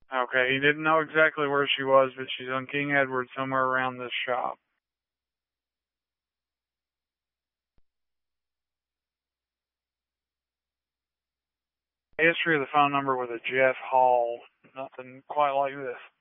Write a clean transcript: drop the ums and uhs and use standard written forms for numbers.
Okay, he didn't know exactly where she was, but she's on King Edward, somewhere around this shop. History of the phone number with a Jeff Hall. Nothing quite like this.